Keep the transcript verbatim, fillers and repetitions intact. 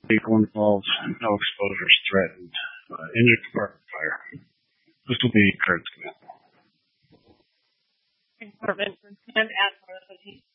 Vehicle involved. No exposures threatened. Uh, engine compartment fire. This will be Kurt's command. Department for command at